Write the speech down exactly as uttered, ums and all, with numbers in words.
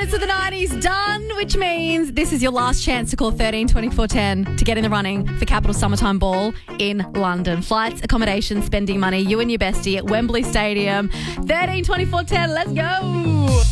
minutes of the nineties done, which means this is your last chance to call thirteen twenty-four ten to get in the running for Capital Summertime Ball in London. Flights, accommodation, spending money, you and your bestie at Wembley Stadium. thirteen twenty-four ten, let's go.